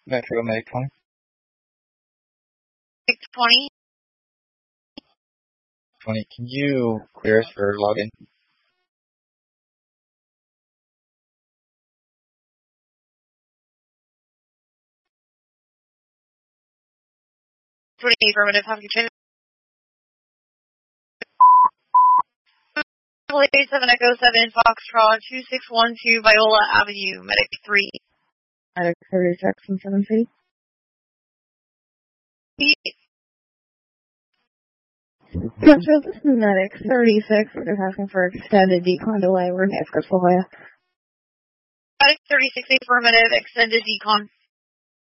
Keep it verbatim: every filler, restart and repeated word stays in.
Metro Medic twenty. twenty. twenty, can you clear us for login? twenty, affirmative. Have you changed? eight seven Echo seven Foxtrot two six one two Viola Avenue, Medic three. Medic thirty-six and seven C. Metro, this is Medic thirty-six. We're just asking for extended decon delay. We're in Escarborough. Medic thirty-six, affirmative, extended decon.